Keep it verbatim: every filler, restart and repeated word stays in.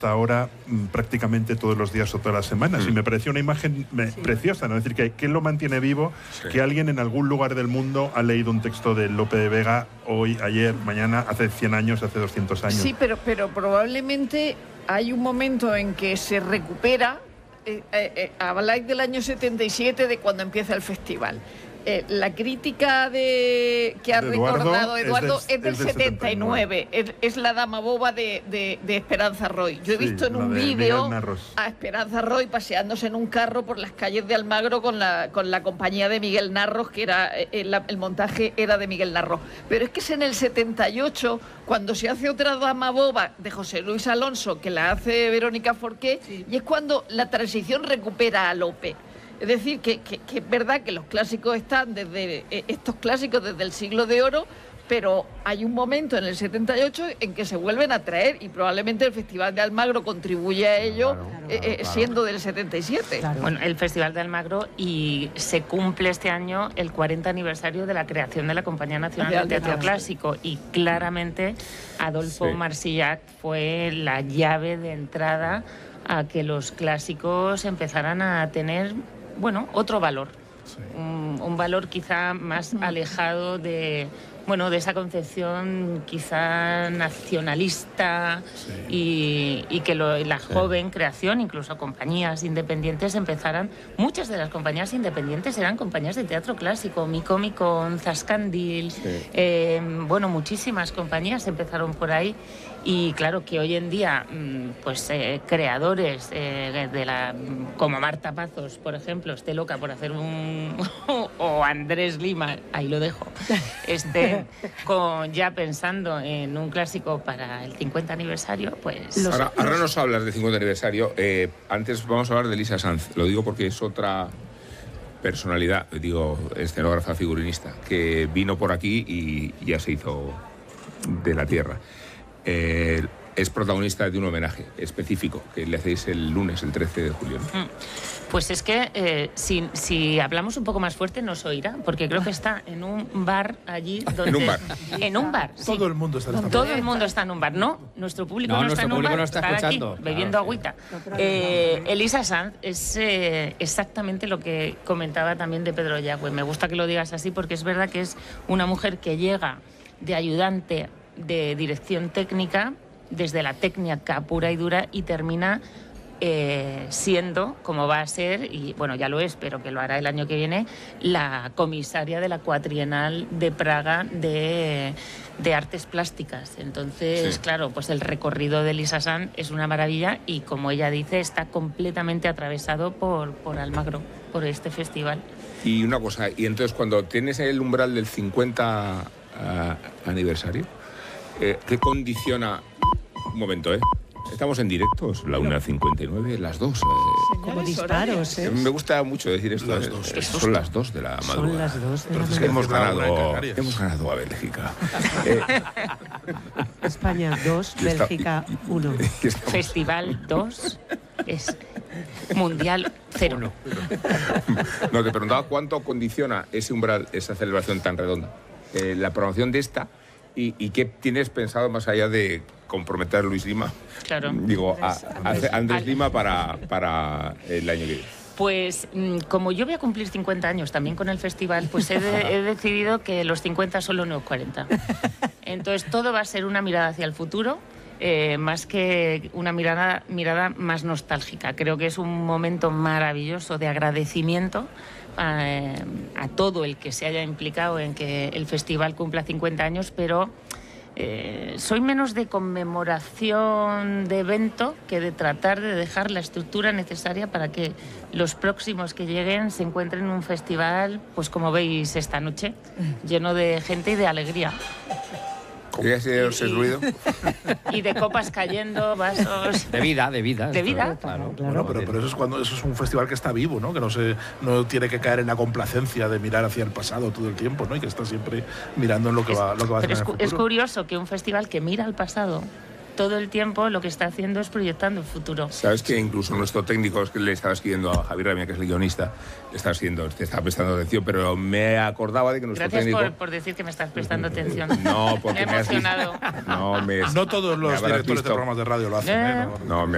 ahora prácticamente todos los días o todas las semanas. Mm. Y me pareció una imagen me, sí. preciosa, ¿no? Es decir, que, que lo mantiene vivo, sí. que alguien en algún lugar del mundo ha leído un texto de Lope de Vega hoy, ayer, mañana, hace cien años, hace doscientos años. Sí, pero, pero probablemente hay un momento en que se recupera. Eh, eh, habláis del año setenta y siete, de cuando empieza el festival. Eh, la crítica de que ha de Eduardo, recordado Eduardo es del, es del, es del setenta y nueve, setenta y nueve. Es, es la dama boba de, de, de Esperanza Roy. Yo he sí, visto en un vídeo a Esperanza Roy paseándose en un carro por las calles de Almagro con la, con la compañía de Miguel Narros, que era el, el montaje era de Miguel Narros. Pero es que es en el setenta y ocho cuando se hace otra dama boba de José Luis Alonso, que la hace Verónica Forqué, sí. y es cuando la transición recupera a Lope. Es decir, que, que, que es verdad que los clásicos están desde, eh, estos clásicos desde el siglo de oro, pero hay un momento en el setenta y ocho en que se vuelven a traer y probablemente el Festival de Almagro contribuye a ello, claro, claro, eh, claro. siendo del setenta y siete. Claro. Bueno, el Festival de Almagro, y se cumple este año el cuarenta aniversario de la creación de la Compañía Nacional de Teatro Clásico, y claramente Adolfo sí. Marsillac fue la llave de entrada a que los clásicos empezaran a tener, bueno, otro valor, sí. un, un valor quizá más alejado de, bueno, de esa concepción quizá nacionalista, sí. y, y que lo, la sí. joven creación, incluso compañías independientes empezaran, muchas de las compañías independientes eran compañías de teatro clásico, Micomicon, Zascandil, sí. eh, bueno, muchísimas compañías empezaron por ahí. Y claro que hoy en día, pues eh, creadores eh, de la, como Marta Pazos, por ejemplo, esté loca por hacer un... o Andrés Lima, ahí lo dejo, esté con, ya pensando en un clásico para el cincuenta aniversario, pues... Ahora, ahora nos hablas del cincuenta aniversario. Eh, antes vamos a hablar de Elisa Sanz. Lo digo porque es otra personalidad, digo, escenógrafa, figurinista, que vino por aquí y ya se hizo de la tierra. Eh, es protagonista de un homenaje específico que le hacéis el lunes, el trece de julio, ¿no? Pues es que eh, si, si hablamos un poco más fuerte nos oirá, porque creo que está en un bar allí donde... ¿En un bar? En un bar, sí. Todo el mundo está en un bar. Todo el mundo está en un bar. No, nuestro público no, no nuestro está en un bar. No, está, está escuchando. Aquí, bebiendo claro, agüita. Eh, Elisa Sanz es eh, exactamente lo que comentaba también de Pedro Yagüe. Me gusta que lo digas así, porque es verdad que es una mujer que llega de ayudante de dirección técnica, desde la técnica pura y dura, y termina eh, siendo, como va a ser, y bueno, ya lo es, pero que lo hará el año que viene, la comisaria de la Cuatrienal de Praga de, de Artes Plásticas. Entonces, sí. claro, pues el recorrido de Elisa Sanz es una maravilla, y como ella dice, está completamente atravesado por, por Almagro, por este festival. Y una cosa, y entonces cuando tienes el umbral del cincuenta uh, aniversario, Eh, ¿qué condiciona? Un momento, ¿eh? Estamos en directos, la una cincuenta y nueve, las dos. Eh. Como disparos, ¿eh? Me gusta mucho decir esto. Las dos. Eh, son las dos de la madrugada. Son las dos de la madrugada. Hemos ganado, hemos ganado a Bélgica. eh. España dos, Bélgica uno. Festival dos es Mundial cero. No, te preguntaba cuánto condiciona ese umbral, esa celebración tan redonda. Eh, la programación de esta. ¿Y, ¿Y qué tienes pensado más allá de comprometer a Luis Lima? Claro. Digo, a, a Andrés Lima para, para el año que viene. Pues como yo voy a cumplir cincuenta años también con el festival, pues he, de, he decidido que los cincuenta son los nuevos cuarenta. Entonces todo va a ser una mirada hacia el futuro, eh, más que una mirada, mirada más nostálgica. Creo que es un momento maravilloso de agradecimiento A, a todo el que se haya implicado en que el festival cumpla cincuenta años, pero eh, soy menos de conmemoración de evento que de tratar de dejar la estructura necesaria para que los próximos que lleguen se encuentren en un festival, pues como veis esta noche, lleno de gente y de alegría. ¿Qué ha sido ese ruido? Y de copas cayendo, vasos... De vida, de vida. De vida. Claro, claro. Bueno, pero, pero eso es cuando eso es un festival que está vivo, ¿no? Que no se no tiene que caer en la complacencia de mirar hacia el pasado todo el tiempo, ¿no? Y que está siempre mirando en lo que es, va, lo que va a hacer pero en el es, futuro. Es curioso que un festival que mira al pasado todo el tiempo lo que está haciendo es proyectando el futuro. Sabes que incluso nuestro técnico, es que le estaba escribiendo a Javier Ramírez, que es el guionista, le estaba escribiendo, te estaba prestando atención, pero me acordaba de que nuestro Gracias técnico... Gracias por, por decir que me estás prestando atención. No, porque me he emocionado. No, me, no todos los directores visto. de programas de radio lo hacen, ¿eh? Eh. No, me